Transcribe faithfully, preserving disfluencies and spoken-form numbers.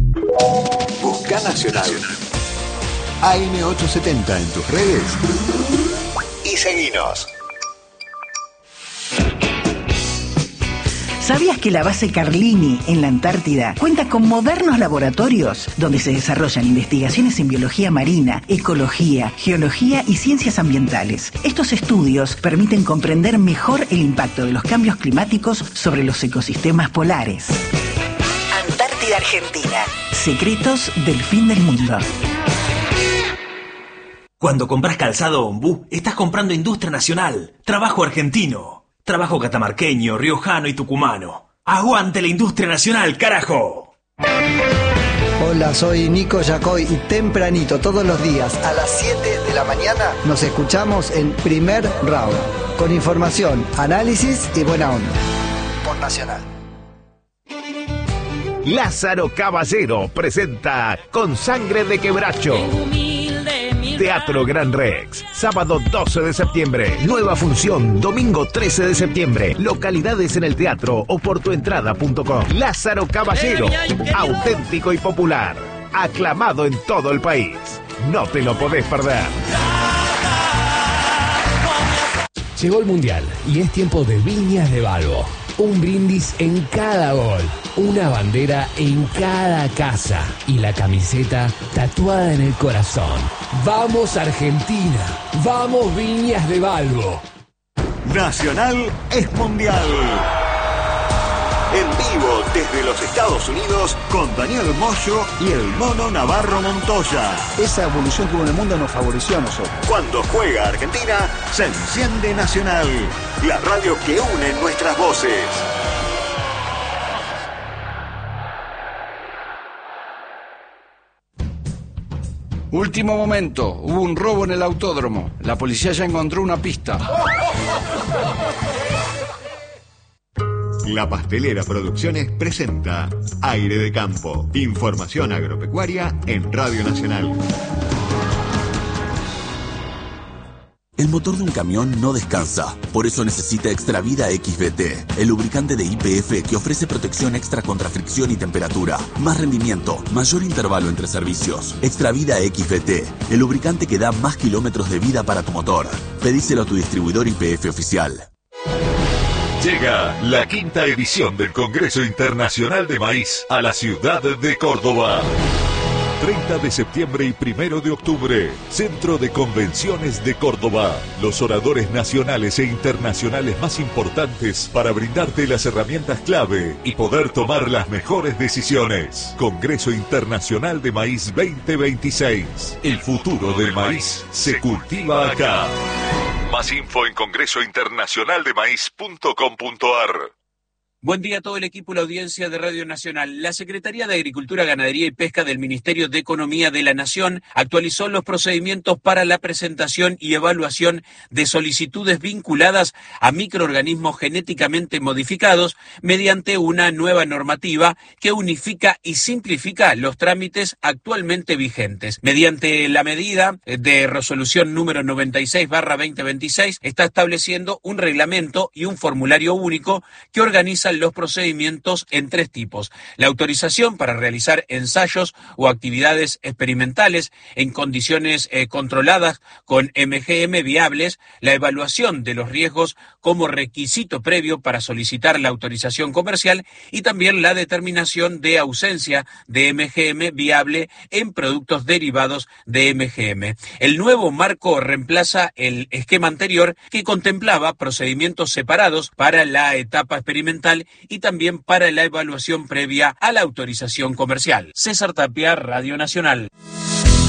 Busca Nacional. A M ochocientos setenta en tus redes y seguinos. ¿Sabías que la base Carlini en la Antártida cuenta con modernos laboratorios donde se desarrollan investigaciones en biología marina, ecología, geología y ciencias ambientales? Estos estudios permiten comprender mejor el impacto de los cambios climáticos sobre los ecosistemas polares. Antártida Argentina. Secretos del fin del mundo. Cuando compras calzado Ombú, estás comprando industria nacional, trabajo argentino. Trabajo catamarqueño, riojano y tucumano. ¡Aguante la industria nacional, carajo! Hola, soy Nico Yacoy y tempranito, todos los días, a las siete de la mañana, nos escuchamos en Primer Round. Con información, análisis y buena onda. Por Nacional. Lázaro Caballero presenta Con Sangre de Quebracho. Teatro Gran Rex, sábado doce de septiembre, nueva función, domingo trece de septiembre, localidades en el teatro o por tuentrada punto com. Lázaro Caballero, auténtico y popular, aclamado en todo el país. No te lo podés perder. Llegó el Mundial y es tiempo de Viñas de Balbo. Un brindis en cada gol, una bandera en cada casa y la camiseta tatuada en el corazón. ¡Vamos Argentina! ¡Vamos Viñas de Balbo! Nacional es mundial. En vivo desde los Estados Unidos con Daniel Moyo y el Mono Navarro Montoya. Esa evolución que hubo en el mundo nos favoreció a nosotros. Cuando juega Argentina, se enciende Nacional, la radio que une nuestras voces. Último momento, hubo un robo en el autódromo. La policía ya encontró una pista. La Pastelera Producciones presenta Aire de Campo. Información agropecuaria en Radio Nacional. El motor de un camión no descansa, por eso necesita Extravida X B T, el lubricante de Y P F que ofrece protección extra contra fricción y temperatura, más rendimiento, mayor intervalo entre servicios. Extravida X B T, el lubricante que da más kilómetros de vida para tu motor. Pedíselo a tu distribuidor Y P F oficial. Llega la quinta edición del Congreso Internacional de Maíz a la ciudad de Córdoba. treinta de septiembre y primero de octubre, Centro de Convenciones de Córdoba. Los oradores nacionales e internacionales más importantes para brindarte las herramientas clave y poder tomar las mejores decisiones. Congreso Internacional de Maíz veinte veintiséis. El futuro del maíz se cultiva acá. Más info en congreso internacional de maíz punto com punto a r. Buen día a todo el equipo y la audiencia de Radio Nacional. La Secretaría de Agricultura, Ganadería y Pesca del Ministerio de Economía de la Nación actualizó los procedimientos para la presentación y evaluación de solicitudes vinculadas a microorganismos genéticamente modificados mediante una nueva normativa que unifica y simplifica los trámites actualmente vigentes. Mediante la medida de resolución número noventa y seis barra veinte veintiséis, está estableciendo un reglamento y un formulario único que organiza los procedimientos en tres tipos: la autorización para realizar ensayos o actividades experimentales en condiciones eh, controladas con M G M viables, la evaluación de los riesgos como requisito previo para solicitar la autorización comercial y también la determinación de ausencia de M G M viable en productos derivados de M G M. El nuevo marco reemplaza el esquema anterior que contemplaba procedimientos separados para la etapa experimental y también para la evaluación previa a la autorización comercial. César Tapia, Radio Nacional.